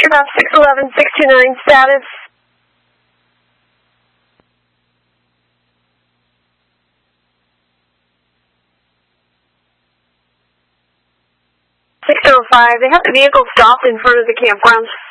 Aircraft 611, 629 status. They have the vehicle stopped in front of the campground.